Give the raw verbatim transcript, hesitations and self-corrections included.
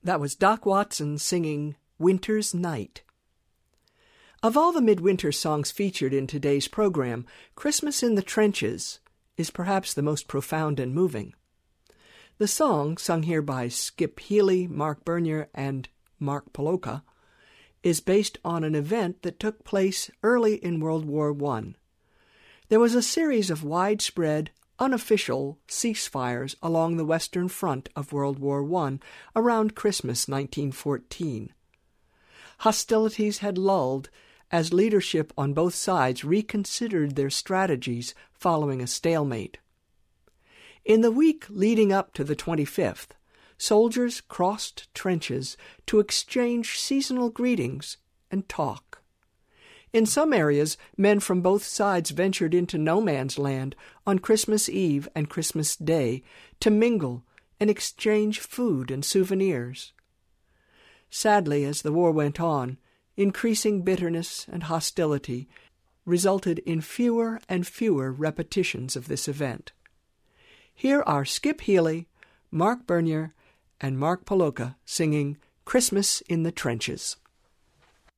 That was Doc Watson singing Winter's Night. Of all the midwinter songs featured in today's program, Christmas in the Trenches is perhaps the most profound and moving. The song, sung here by Skip Healy, Mark Bernier, and Mark Poloka, is based on an event that took place early in World War One. There was a series of widespread, unofficial ceasefires along the Western Front of World War One around Christmas nineteen fourteen. Hostilities had lulled as leadership on both sides reconsidered their strategies following a stalemate. In the week leading up to the twenty-fifth, soldiers crossed trenches to exchange seasonal greetings and talk. In some areas, men from both sides ventured into no man's land on Christmas Eve and Christmas Day to mingle and exchange food and souvenirs. Sadly, as the war went on, increasing bitterness and hostility resulted in fewer and fewer repetitions of this event. Here are Skip Healy, Mark Bernier, and Mark Poloka singing Christmas in the Trenches.